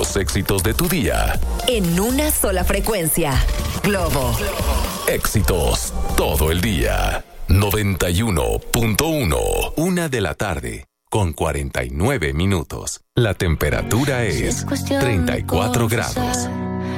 los éxitos de tu día. En una sola frecuencia. Globo. Éxitos todo el día. 91.1. 1:00 con 49 minutos. La temperatura es 34 grados.